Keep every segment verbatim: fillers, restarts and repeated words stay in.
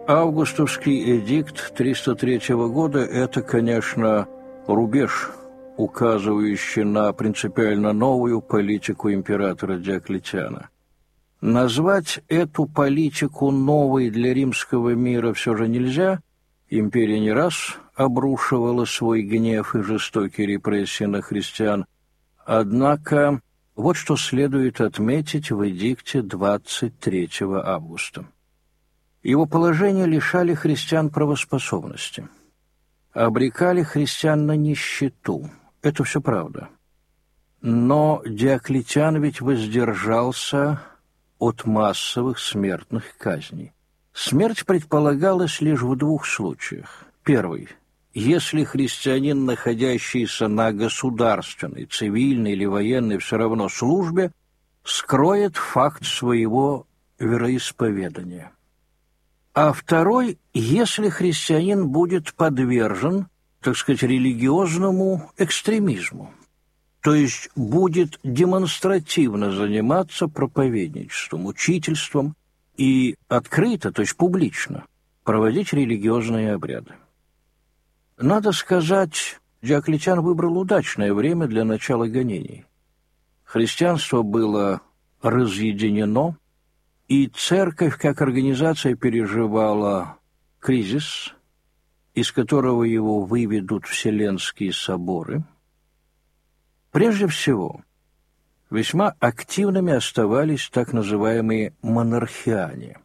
Августовский эдикт триста третьего года – это, конечно, рубеж, указывающий на принципиально новую политику императора Диоклетиана. Назвать эту политику новой для римского мира все же нельзя. Империя не раз обрушивала свой гнев и жестокие репрессии на христиан. Однако вот что следует отметить в эдикте двадцать третьего августа. Его положение лишали христиан правоспособности, обрекали христиан на нищету. Это все правда. Но Диоклетиан ведь воздержался от массовых смертных казней. Смерть предполагалась лишь в двух случаях. Первый – если христианин, находящийся на государственной, цивильной или военной все равно службе, скроет факт своего вероисповедания. А второй – если христианин будет подвержен, так сказать, религиозному экстремизму, то есть будет демонстративно заниматься проповедничеством, учительством и открыто, то есть публично, проводить религиозные обряды. Надо сказать, Диоклетиан выбрал удачное время для начала гонений. Христианство было разъединено, и церковь как организация переживала кризис, из которого его выведут вселенские соборы. Прежде всего, весьма активными оставались так называемые монархиане.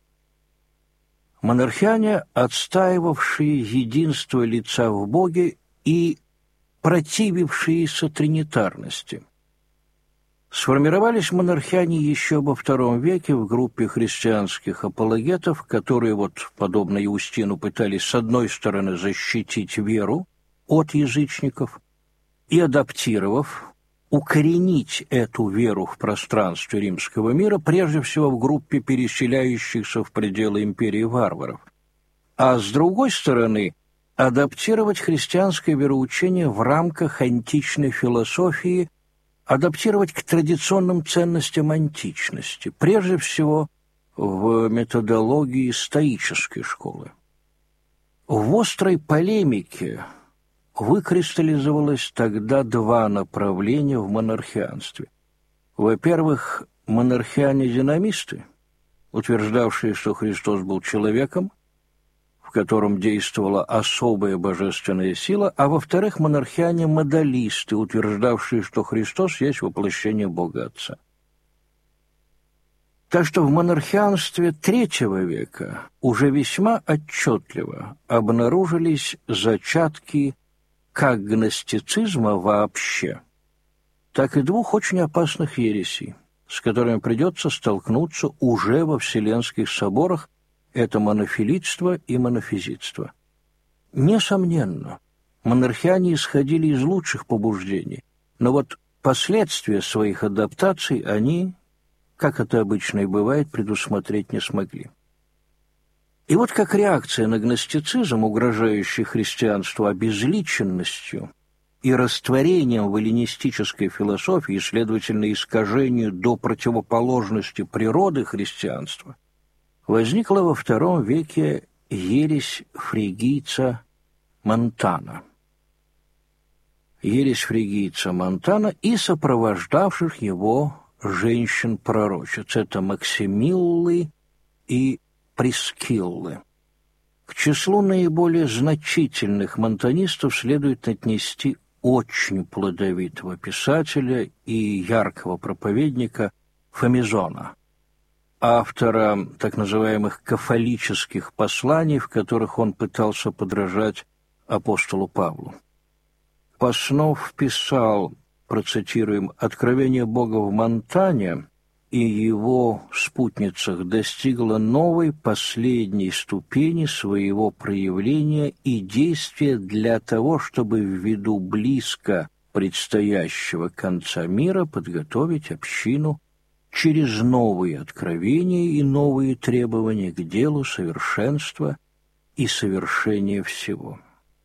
Монархиане, отстаивавшие единство лица в Боге и противившиеся тринитарности. Сформировались монархиане еще во втором веке в группе христианских апологетов, которые, вот, подобно Иустину, пытались с одной стороны защитить веру от язычников и, адаптировав, укоренить эту веру в пространстве римского мира, прежде всего в группе переселяющихся в пределы империи варваров, а с другой стороны адаптировать христианское вероучение в рамках античной философии, адаптировать к традиционным ценностям античности, прежде всего в методологии стоической школы. В острой полемике выкристаллизовалось тогда два направления в монархианстве. Во-первых, монархиане-динамисты, утверждавшие, что Христос был человеком, в котором действовала особая божественная сила, а во-вторых, монархиане-модалисты, утверждавшие, что Христос есть воплощение Бога Отца. Так что в монархианстве третьего века уже весьма отчетливо обнаружились зачатки как гностицизма вообще, так и двух очень опасных ересей, с которыми придется столкнуться уже во Вселенских соборах. Это монофилитство и монофизитство. Несомненно, монархиане исходили из лучших побуждений, но вот последствия своих адаптаций они, как это обычно и бывает, предусмотреть не смогли. И вот как реакция на гностицизм, угрожающий христианству обезличенностью и растворением в эллинистической философии, следовательно, искажению до противоположности природы христианства, возникла во втором веке ересь фригийца Монтана. Ересь фригийца Монтана и сопровождавших его женщин-пророчиц. Это Максимиллы и Прискиллы. К числу наиболее значительных монтанистов следует отнести очень плодовитого писателя и яркого проповедника Фомизона, автора так называемых кафолических посланий, в которых он пытался подражать апостолу Павлу. Паснов писал, процитируем, «Откровение Бога в Монтане и его спутницах достигло новой последней ступени своего проявления и действия для того, чтобы ввиду близко предстоящего конца мира подготовить общину через новые откровения и новые требования к делу совершенства и совершения всего».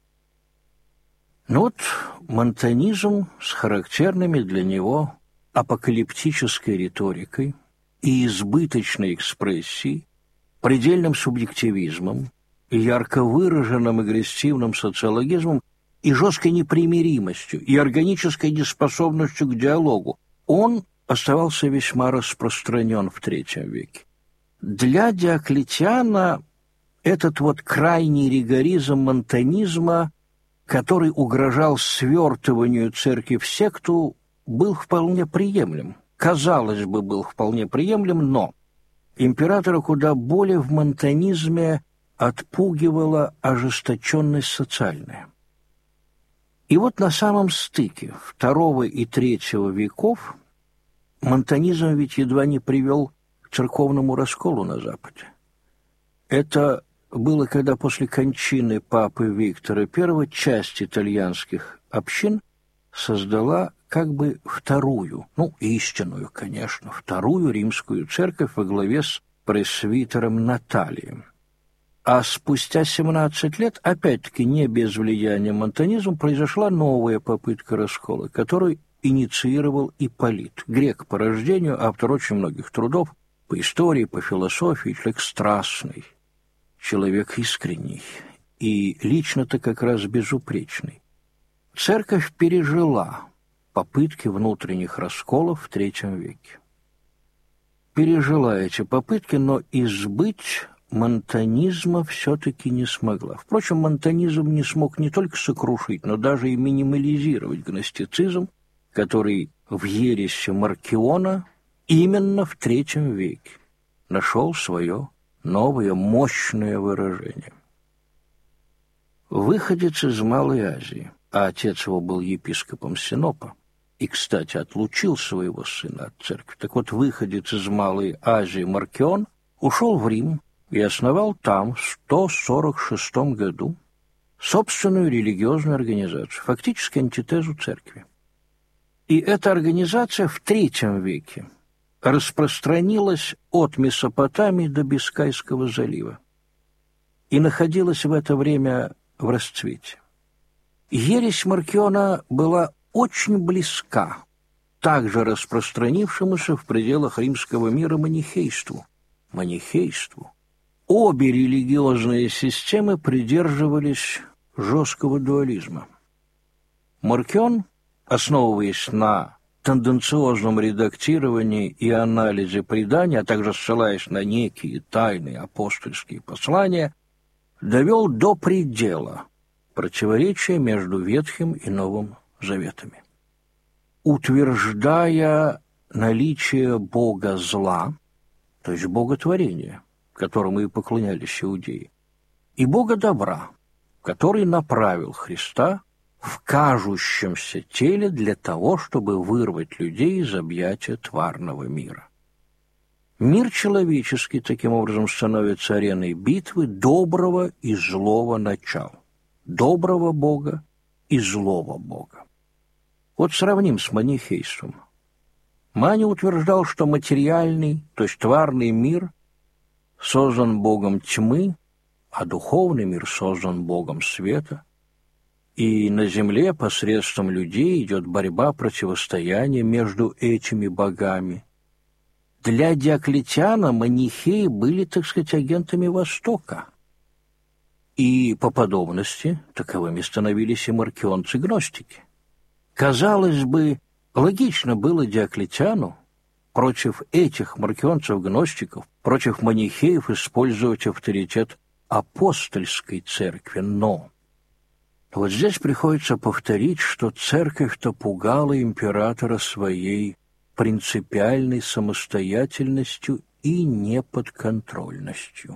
Но вот монтанизм с характерными для него апокалиптической риторикой и избыточной экспрессией предельным субъективизмом, ярко выраженным агрессивным социологизмом и жесткой непримиримостью, и органической неспособностью к диалогу, он оставался весьма распространен в третьем веке. Для Диоклетиана этот вот крайний ригоризм монтанизма, который угрожал свертыванию церкви в секту, был вполне приемлем. Казалось бы, был вполне приемлем, но императора куда более в монтанизме отпугивала ожесточенность социальная. И вот на самом стыке второго и третьего веков монтанизм ведь едва не привел к церковному расколу на Западе. Это было, когда после кончины папы Виктора Первого часть итальянских общин создала как бы вторую, ну, истинную, конечно, вторую римскую церковь во главе с пресвитером Наталием. А спустя семнадцать лет, опять-таки не без влияния монтанизма, произошла новая попытка раскола, которую инициировал Ипполит, грек по рождению, автор очень многих трудов по истории, по философии, человек страстный, человек искренний и лично-то как раз безупречный. Церковь пережила попытки внутренних расколов в третьем веке. Пережила эти попытки, но избыть монтанизма все-таки не смогла. Впрочем, монтанизм не смог не только сокрушить, но даже и минимализировать гностицизм, который в ересе Маркиона именно в третьем веке нашел свое новое мощное выражение. Выходец из Малой Азии, а отец его был епископом Синопа, и, кстати, отлучил своего сына от церкви. Так вот, выходец из Малой Азии Маркион ушел в Рим и основал там в сто сорок шестом году собственную религиозную организацию, фактически антитезу церкви. И эта организация в третьем веке распространилась от Месопотамии до Бискайского залива и находилась в это время в расцвете. Ересь Маркиона была очень близка также распространившемуся в пределах римского мира манихейству. Манихейству. Обе религиозные системы придерживались жесткого дуализма. Маркион, основываясь на тенденциозном редактировании и анализе преданий, а также ссылаясь на некие тайные апостольские послания, довел до предела противоречия между Ветхим и Новым Заветами. Утверждая наличие Бога зла, то есть Бога творения, которому и поклонялись иудеи, и Бога добра, который направил Христа в кажущемся теле для того, чтобы вырвать людей из объятия тварного мира. Мир человеческий, таким образом, становится ареной битвы доброго и злого начала. Доброго Бога и злого Бога. Вот сравним с манихейством. Мани утверждал, что материальный, то есть тварный мир создан Богом тьмы, а духовный мир создан Богом света, и на земле посредством людей идет борьба, противостояние между этими богами. Для Диоклетиана манихеи были, так сказать, агентами Востока. И по подобности таковыми становились и маркионцы-гностики. Казалось бы, логично было Диоклетиану против этих маркионцев-гностиков, против манихеев использовать авторитет апостольской церкви, но вот здесь приходится повторить, что церковь-то пугала императора своей принципиальной самостоятельностью и неподконтрольностью.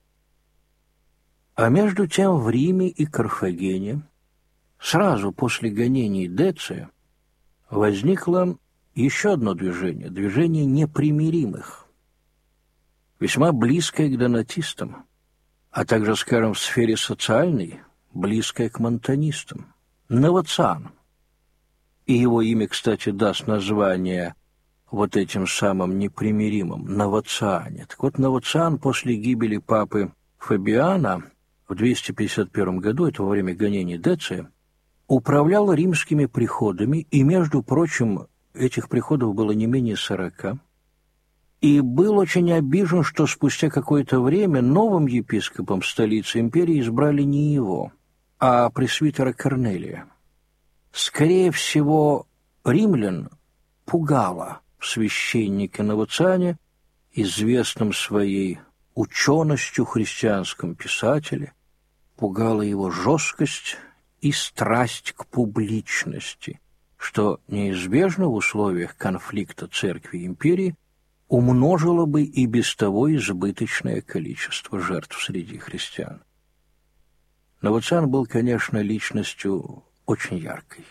А между тем в Риме и Карфагене сразу после гонений Деция возникло еще одно движение, движение непримиримых, весьма близкое к донатистам, а также, скажем, в сфере социальной, близкое к монтанистам, Новациан. И его имя, кстати, даст название вот этим самым непримиримым, Новациане. Так вот, Новациан после гибели папы Фабиана в двести пятьдесят первом году, это во время гонений Деция, управлял римскими приходами, и, между прочим, этих приходов было не менее сорока, и был очень обижен, что спустя какое-то время новым епископом столицы империи избрали не его, а пресвитера Корнелия. Скорее всего, римлян пугало в священнике Навациане, известном своей ученостью христианском писателе, пугала его жесткость и страсть к публичности, что неизбежно в условиях конфликта церкви и империи умножило бы и без того избыточное количество жертв среди христиан. Навациан был, конечно, личностью очень яркой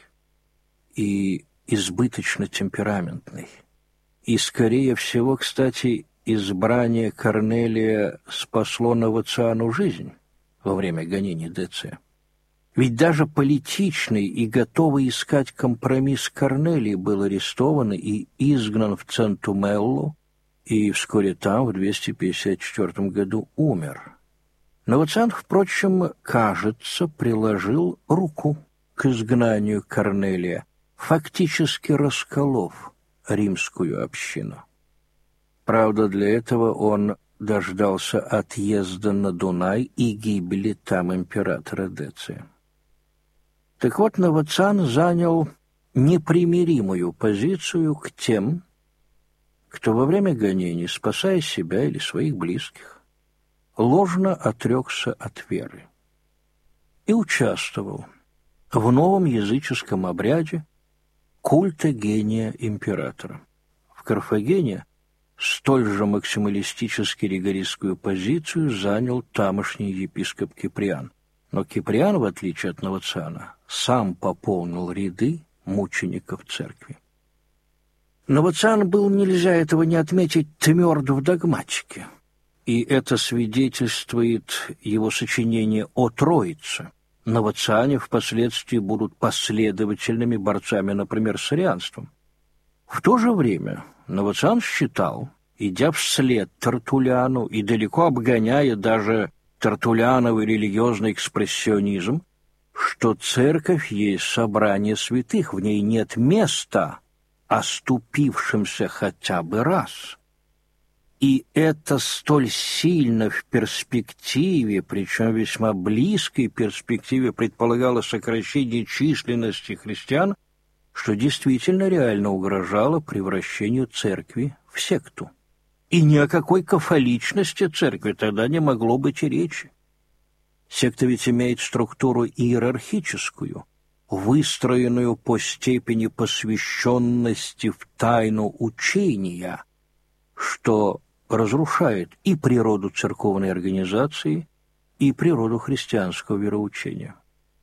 и избыточно темпераментной. И, скорее всего, кстати, избрание Корнелия спасло Навациану жизнь во время гонений Деция. Ведь даже политичный и готовый искать компромисс Корнелий был арестован и изгнан в Центумеллу, и вскоре там, в двести пятьдесят четвёртом году, умер. Навациан, впрочем, кажется, приложил руку к изгнанию Корнелия, фактически расколов римскую общину. Правда, для этого он дождался отъезда на Дунай и гибели там императора Деция. Так вот, Навациан занял непримиримую позицию к тем, кто во время гонений, спасая себя или своих близких, ложно отрекся от веры и участвовал в новом языческом обряде культа гения императора. В Карфагене столь же максималистически ригористскую позицию занял тамошний епископ Киприан. Но Киприан, в отличие от Навациана, сам пополнил ряды мучеников церкви. Навациан был, нельзя этого не отметить, тверд в догматике, и это свидетельствует его сочинение о Троице. Навациане впоследствии будут последовательными борцами, например, с арианством. В то же время Навациан считал, идя вслед Тертуллиану и далеко обгоняя даже тертуллиановый религиозный экспрессионизм, что церковь есть собрание святых, в ней нет места оступившимся хотя бы раз. И это столь сильно в перспективе, причем весьма близкой перспективе, предполагало сокращение численности христиан, что действительно реально угрожало превращению церкви в секту. И ни о какой кафоличности церкви тогда не могло быть и речи. Секта ведь имеет структуру иерархическую, выстроенную по степени посвященности в тайну учения, что разрушает и природу церковной организации, и природу христианского вероучения.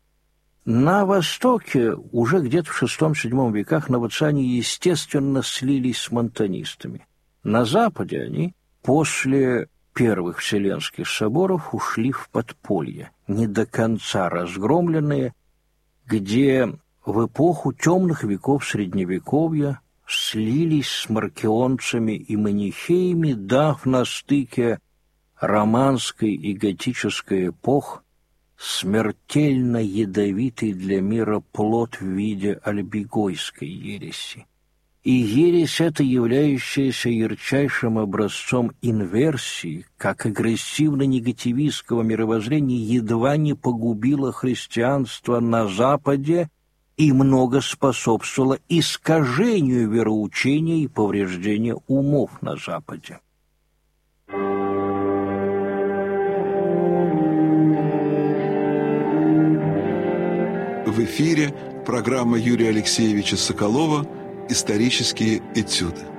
На Востоке уже где-то в шестом-седьмом веках навациане, естественно, слились с монтанистами. На Западе они после первых Вселенских соборов ушли в подполье, не до конца разгромленные, где в эпоху темных веков Средневековья слились с маркионцами и манихеями, дав на стыке романской и готической эпох смертельно ядовитый для мира плод в виде альбигойской ереси. И ересь эта, являющаяся ярчайшим образцом инверсии, как агрессивно-негативистского мировоззрения, едва не погубила христианство на Западе и много способствовала искажению вероучения и повреждению умов на Западе. В эфире программа Юрия Алексеевича Соколова «Исторические этюды».